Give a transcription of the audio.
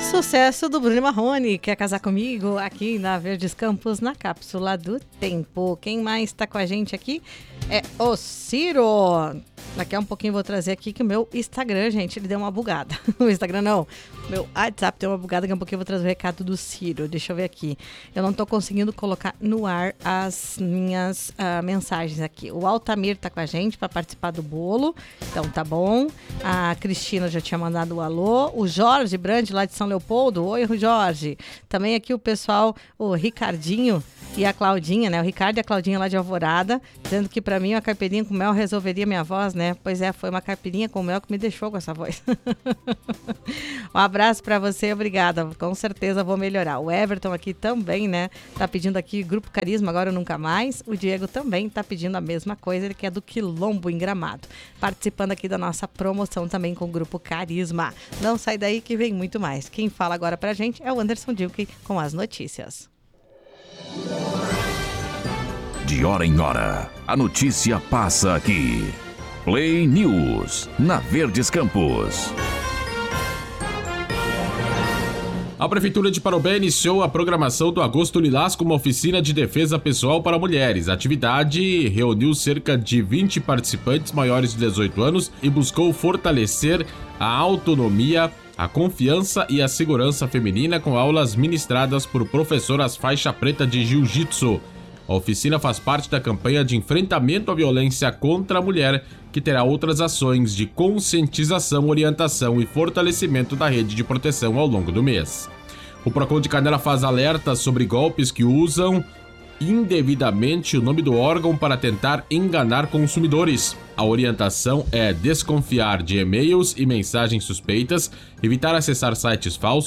Sucesso do Bruno Marrone, quer casar comigo aqui na Verdes Campos, na Cápsula do Tempo. Quem mais está com a gente aqui é o Ciro. Daqui a um pouquinho vou trazer aqui que o meu Instagram, gente, ele deu uma bugada. O Instagram não, meu WhatsApp deu uma bugada, daqui a um pouquinho eu vou trazer o recado do Ciro. Deixa eu ver aqui. Eu não tô conseguindo colocar no ar as minhas mensagens aqui. O Altamir tá com a gente para participar do bolo, então tá bom. A Cristina já tinha mandado o alô. O Jorge Brandi, lá de São Leopoldo. Oi, Jorge. Também aqui o pessoal, o Ricardinho e a Claudinha, né? O Ricardo e a Claudinha lá de Alvorada, dizendo que pra mim uma caipirinha com mel resolveria minha voz, né? Pois é, foi uma caipirinha com mel que me deixou com essa voz. Um abraço pra você, obrigada. Com certeza vou melhorar. O Everton aqui também, né? Tá pedindo aqui Grupo Carisma, agora ou nunca mais. O Diego também tá pedindo a mesma coisa, ele que é do Quilombo em Gramado. Participando aqui da nossa promoção também com o Grupo Carisma. Não sai daí que vem muito mais. Quem fala agora pra gente é o Anderson Dilke com as notícias. De hora em hora, a notícia passa aqui. Play News, na Verdes Campos. A Prefeitura de Parobé iniciou a programação do Agosto Lilás como oficina de defesa pessoal para mulheres. A atividade reuniu cerca de 20 participantes maiores de 18 anos e buscou fortalecer a autonomia, a confiança e a segurança feminina com aulas ministradas por professoras faixa preta de jiu-jitsu. A oficina faz parte da campanha de enfrentamento à violência contra a mulher, que terá outras ações de conscientização, orientação e fortalecimento da rede de proteção ao longo do mês. O Procon de Canela faz alertas sobre golpes que usam indevidamente o nome do órgão para tentar enganar consumidores. A orientação é desconfiar de e-mails e mensagens suspeitas, evitar acessar sites falsos